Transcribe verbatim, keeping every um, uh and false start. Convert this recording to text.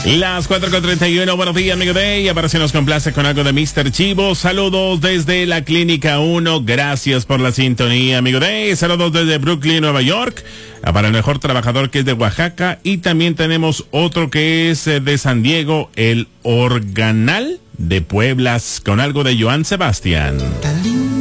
Las cuatro con treinta y uno, buenos días, amigo Day. Ahora se nos complace con algo de mister Chivo. Saludos desde la Clínica uno. Gracias por la sintonía, amigo Day. Saludos desde Brooklyn, Nueva York. Para el mejor trabajador que es de Oaxaca. Y también tenemos otro que es de San Diego, el Organal de Pueblas, con algo de Joan Sebastián.